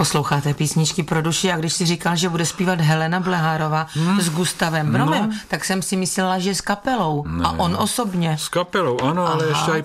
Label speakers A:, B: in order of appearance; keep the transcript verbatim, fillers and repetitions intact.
A: Posloucháte písničky pro duši a když si říkal, že bude zpívat Helena Blehárová hmm. s Gustavem Bromem, no. tak jsem si myslela, že s kapelou. Ne, a on osobně.
B: S kapelou, ano, Aha. ale ještě aj